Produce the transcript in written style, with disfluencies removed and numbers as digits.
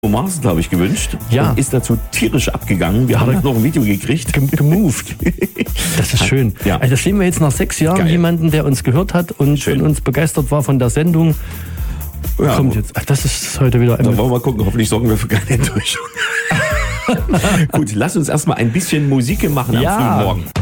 Mars, glaube ich, gewünscht. Ja. Und ist dazu tierisch abgegangen. Wir haben noch ein Video gekriegt. Gemoved. Das ist schön. Ja. Also das sehen wir jetzt nach 6 Jahren. Geil. Jemanden, der uns gehört hat und Schön. von uns begeistert war von der Sendung. Ja, Kommt jetzt. Ach, das ist heute wieder dann wollen wir mal gucken. Hoffentlich sorgen wir für keine Enttäuschung. Gut, lass uns erstmal ein bisschen Musik machen am frühen Morgen.